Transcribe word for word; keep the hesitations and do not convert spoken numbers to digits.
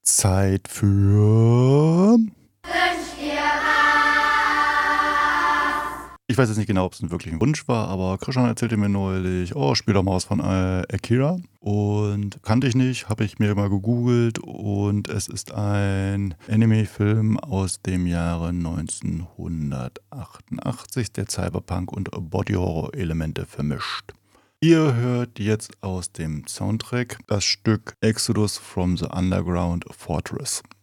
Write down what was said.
Zeit für... Ich weiß jetzt nicht genau, ob es ein wirklicher Wunsch war, aber Christian erzählte mir neulich, oh, spiel doch mal was von äh, Akira. Und kannte ich nicht, habe ich mir mal gegoogelt und es ist ein Anime-Film aus dem Jahre neunzehnhundertachtundachtzig, der Cyberpunk und Body-Horror-Elemente vermischt. Ihr hört jetzt aus dem Soundtrack das Stück Exodus from the Underground Fortress.